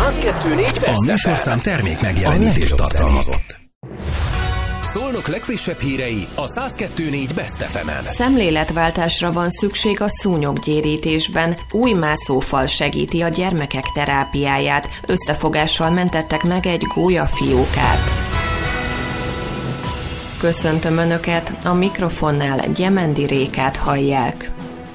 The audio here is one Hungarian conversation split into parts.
102.4 Best. A műsorszám termék megjelenítést tartalmazott. Szolnok legfrissebb hírei a 102.4 Best FM-en. Szemléletváltásra van szükség a szúnyoggyérítésben. Új mászófal segíti a gyermekek terápiáját. Összefogással mentettek meg egy gólyafiókát. Köszöntöm Önöket, a mikrofonnál Gyemendi Rékát hallják.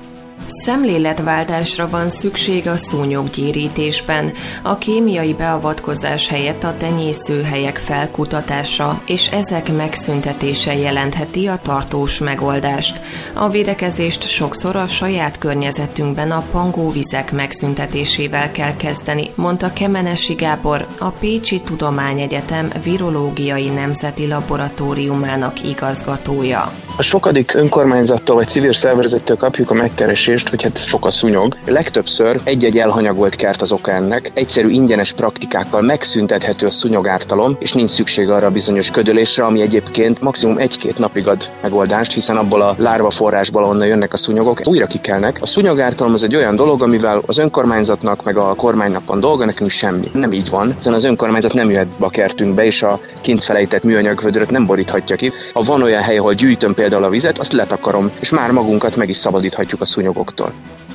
Szemléletváltásra van szükség a szúnyoggyérítésben. A kémiai beavatkozás helyett a tenyészőhelyek felkutatása és ezek megszüntetése jelentheti a tartós megoldást. A védekezést sokszor a saját környezetünkben a pangóvizek megszüntetésével kell kezdeni, mondta Kemenesi Gábor, a Pécsi Tudományegyetem Virológiai Nemzeti Laboratóriumának igazgatója. A sokadik önkormányzattól vagy civil szervezettől kapjuk a megkeresést, hogy hát sok a szúnyog. Legtöbbször egy-egy elhanyagolt kert az oka ennek. Egyszerű ingyenes praktikákkal megszüntethető a szúnyogártalom, és nincs szükség arra a bizonyos ködölésre, ami egyébként maximum 1-2 napig ad megoldást, hiszen abból a lárva forrásból, onnan jönnek a szúnyogok, újra kikelnek. A szúnyogártalom az egy olyan dolog, amivel az önkormányzatnak meg a kormánynak van dolga, nekünk semmi. Nem így van, hiszen az önkormányzat nem jöhet be a kertünkbe, és a kint felejtett műanyag vödröt nem boríthatja ki. Ha van olyan hely, ahol gyűjtöm például a vizet, azt letakarom, és már magunkat meg is szabadíthatjuk a szúnyogoktól.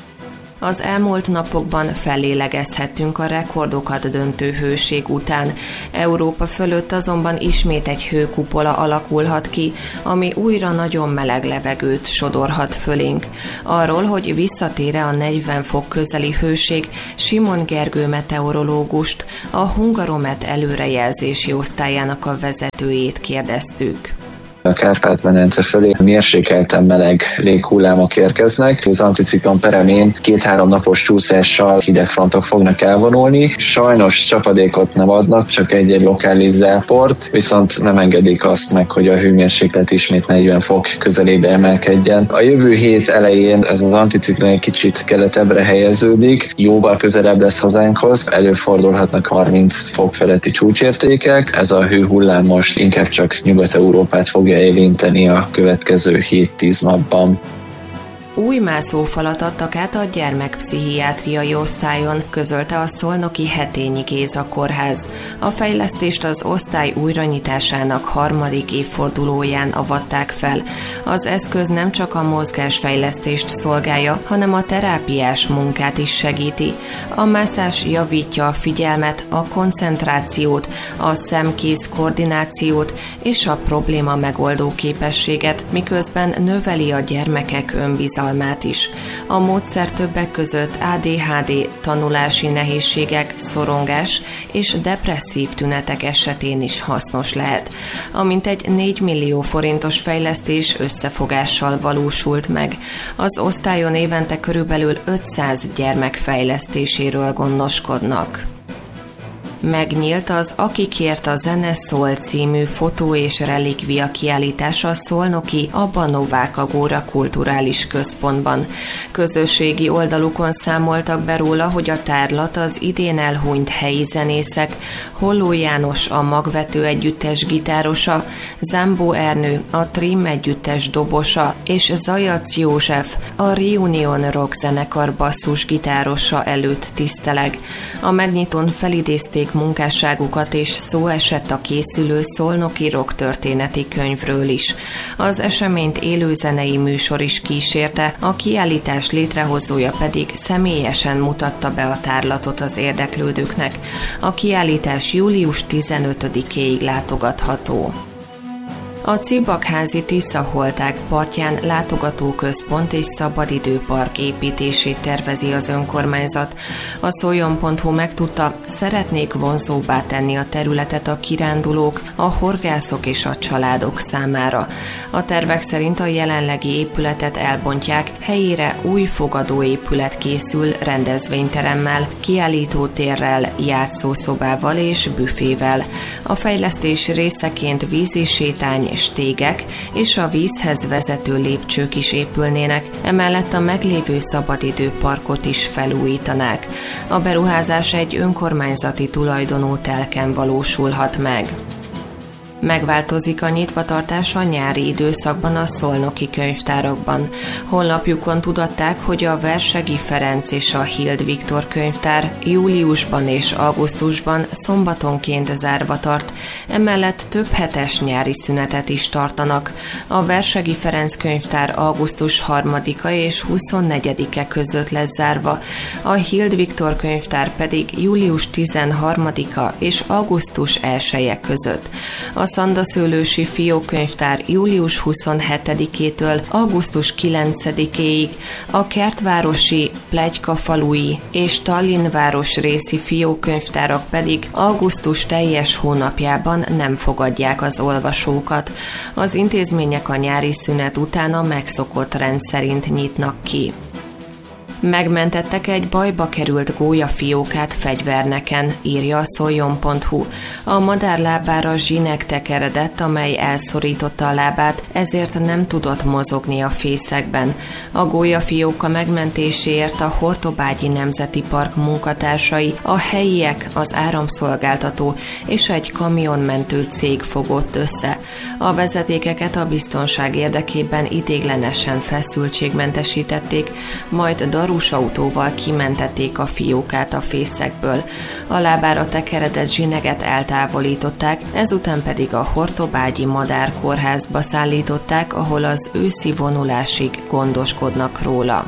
Az elmúlt napokban fellélegezhettünk a rekordokat döntő hőség után. Európa fölött azonban ismét egy hőkupola alakulhat ki, ami újra nagyon meleg levegőt sodorhat fölénk. Arról, hogy visszatér-e a 40 fok közeli hőség, Simon Gergő meteorológust, a Hungaromet előrejelzési osztályának a vezetőjét kérdeztük. A Kárpát-medence felé mérsékelten meleg léghullámok érkeznek. Az anticiklon peremén 2-3 napos csúszással hideg frontok fognak elvonulni. Sajnos csapadékot nem adnak, csak egy lokális záport, viszont nem engedik azt meg, hogy a hőmérséklet ismét 40 fok közelébe emelkedjen. A jövő hét elején ez az anticiklon egy kicsit keletebbre helyeződik, jóval közelebb lesz hazánkhoz, előfordulhatnak 30 fok feletti csúcsértékek. Ez a hőhullám most inkább csak Nyugat-Európát fogja érinteni a következő 7-10 napban. Új mászófalat adtak át a gyermekpszichiátriai osztályon, közölte a szolnoki Hetényi Géza kórház. A fejlesztést az osztály újranyitásának 3. évfordulóján avatták fel. Az eszköz nem csak a mozgásfejlesztést szolgálja, hanem a terápiás munkát is segíti. A mászás javítja a figyelmet, a koncentrációt, a szem-kéz koordinációt és a probléma megoldó képességet, miközben növeli a gyermekek önbizalmát is. A módszer többek között ADHD, tanulási nehézségek, szorongás és depresszív tünetek esetén is hasznos lehet. Amint egy 4 millió forintos fejlesztés összefogással valósult meg. Az osztályon évente körülbelül 500 gyermek fejlesztéséről gondoskodnak. Megnyílt az Akikért a zene szól című fotó- és relikvia kiállítása a szolnoki Abba Novák Agóra kulturális központban. Közösségi oldalukon számoltak be róla, hogy a tárlat az idén elhunyt helyi zenészek, Holló János a Magvető együttes gitárosa, Zambó Ernő a Trim együttes dobosa és Zajac József a Reunion Rock zenekar basszusgitárosa előtt tiszteleg. A megnyitón felidézték munkásságukat, és szó esett a készülő szolnoki rock történeti könyvről is. Az eseményt élőzenei műsor is kísérte, a kiállítás létrehozója pedig személyesen mutatta be a tárlatot az érdeklődőknek. A kiállítás július 15-éig látogatható. A Cibakházi Tiszaholták partján látogatóközpont és szabadidőpark építését tervezi az önkormányzat. A Szoljon.hu megtudta, szeretnék vonzóbbá tenni a területet a kirándulók, a horgászok és a családok számára. A tervek szerint a jelenlegi épületet elbontják, helyére új fogadóépület készül rendezvényteremmel, kiállítótérrel, játszószobával és büfével. A fejlesztés részeként vízisétány, stégek és a vízhez vezető lépcsők is épülnének, emellett a meglévő szabadidőparkot is felújítanák. A beruházás egy önkormányzati tulajdonú telken valósulhat meg. Megváltozik a nyitvatartás a nyári időszakban a szolnoki könyvtárakban. Honlapjukon tudatták, hogy a Versegi Ferenc és a Hild Viktor könyvtár júliusban és augusztusban szombatonként zárva tart, emellett több hetes nyári szünetet is tartanak. A Versegi Ferenc könyvtár augusztus 3-a és 24-e között lesz zárva, a Hild Viktor könyvtár pedig július 13-a és augusztus 1-e között. A Szandaszőlősi Fiókönyvtár július 27-től augusztus 9-éig, a Kertvárosi, Pletykafalui és Tallinn városrészi fiókönyvtárak pedig augusztus teljes hónapjában nem fogadják az olvasókat. Az intézmények a nyári szünet után a megszokott rend szerint nyitnak ki. Megmentettek egy bajba került gólyafiókát fegyverneken, írja a szoljon.hu. A madár lábára zsinek tekeredett, amely elszorította a lábát, ezért nem tudott mozogni a fészekben. A gólyafióka megmentéséért a Hortobágyi Nemzeti Park munkatársai, a helyiek, az áramszolgáltató és egy kamionmentő cég fogott össze. A vezetékeket a biztonság érdekében ideiglenesen feszültségmentesítették, majd darúsautóval kimentették a fiókát a fészekből. A lábára tekeredett zsineget eltávolították, ezután pedig a Hortobágyi Madárkórházba szállították, ahol az őszi vonulásig gondoskodnak róla.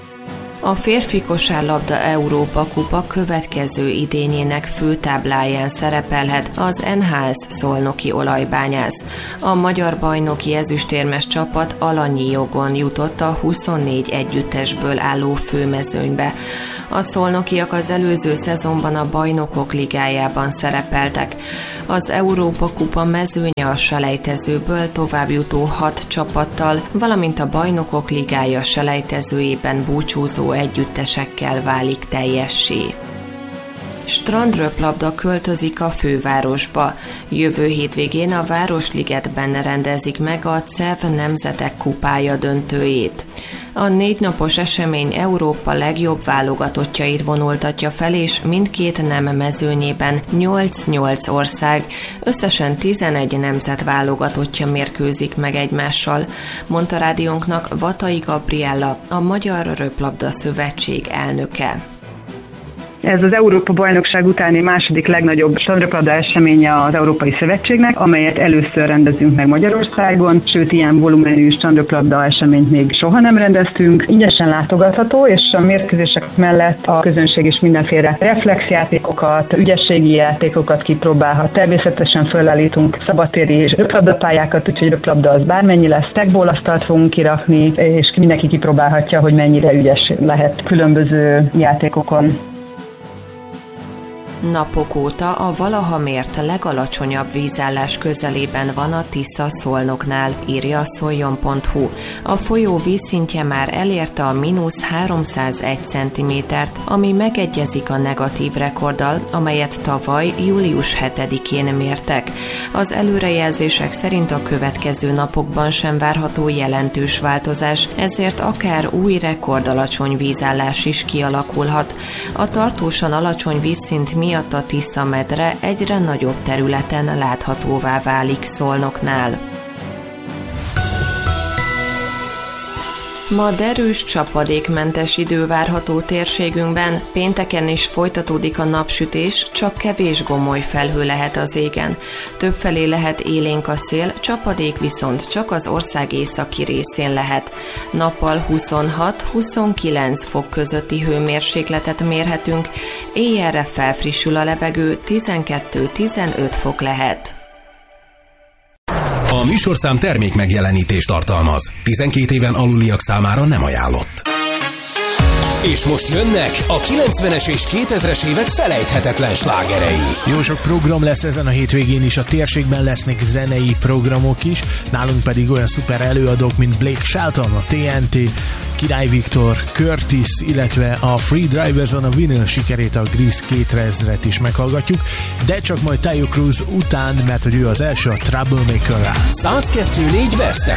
A férfi kosárlabda Európa kupa következő idényének főtábláján szerepelhet az NHS szolnoki olajbányász. A magyar bajnoki ezüstérmes csapat alanyi jogon jutott a 24 együttesből álló főmezőnybe. A szolnokiak az előző szezonban a Bajnokok Ligájában szerepeltek. Az Európa kupa mezőnye a selejtezőből továbbjutó 6 csapattal, valamint a Bajnokok Ligája selejtezőjében búcsúzó együttesekkel válik teljessé. Strandröplabda költözik a fővárosba. Jövő hétvégén a Városligetben rendezik meg a CEV Nemzetek Kupája döntőjét. A 4 napos esemény Európa legjobb válogatottjait vonultatja fel, és mindkét nem mezőnyében 8-8 ország, összesen 11 nemzet válogatottja mérkőzik meg egymással, mondta rádiónknak Vatai Gabriella, a Magyar Röplabda Szövetség elnöke. Ez az Európa-bajnokság utáni második legnagyobb strandröplabda eseménye az Európai Szövetségnek, amelyet először rendezünk meg Magyarországon, sőt ilyen volumenű strandröplabda eseményt még soha nem rendeztünk. Ingyenesen látogatható, és a mérkőzések mellett a közönség is mindenféle reflexjátékokat, ügyességi játékokat kipróbálhat. Természetesen fölállítunk szabadtéri és röplabdapályákat, úgyhogy röplabda az bármennyi lesz. Tekból asztalt fogunk kirakni, és mindenki kipróbálhatja, hogy mennyire ügyes lehet különböző játékokon. Napok óta a valaha mért legalacsonyabb vízállás közelében van a Tisza Szolnoknál, írja a szoljon.hu. A folyó vízszintje már elérte a -301 cm-t, ami megegyezik a negatív rekorddal, amelyet tavaly július 7-én mértek. Az előrejelzések szerint a következő napokban sem várható jelentős változás, ezért akár új rekordalacsony vízállás is kialakulhat. A tartósan alacsony vízszint miatt a Tisza-medre egyre nagyobb területen láthatóvá válik Szolnoknál. Ma derűs, csapadékmentes idő várható térségünkben, pénteken is folytatódik a napsütés, csak kevés gomoly felhő lehet az égen. Többfelé lehet élénk a szél, csapadék viszont csak az ország északi részén lehet. Nappal 26-29 fok közötti hőmérsékletet mérhetünk, éjjelre felfrissül a levegő, 12-15 fok lehet. A műsorszám termék megjelenítést tartalmaz. 12 éven aluliak számára nem ajánlott. És most jönnek a 90-es és 2000-es évek felejthetetlen slágerei. Jó sok program lesz ezen a hétvégén is, a térségben lesznek zenei programok is, nálunk pedig olyan szuper előadók, mint Blake Shelton, a TNT, Király Viktor, Curtis, illetve a Free Drivers-on a vinyl sikerét, a Grease 2000-et is meghallgatjuk, de csak majd Taio Cruz után, mert hogy ő az első a Troublemaker-rá. 102.4 Best